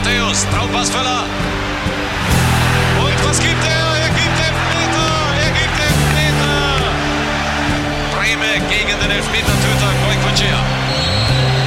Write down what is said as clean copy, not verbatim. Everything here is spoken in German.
Matthäus, Traumpassvöller. Und was gibt er? Er gibt Elfmeter! Breme gegen den Elfmetertöter Goicoechea.